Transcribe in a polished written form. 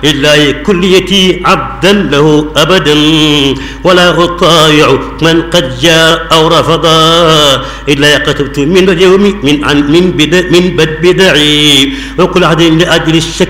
لله كليتي عبدا له أبدا ولا أطايع من قد جاء أو رفضا إلا كتبت من اليوم من بدعي وكل عهد لأجل الشك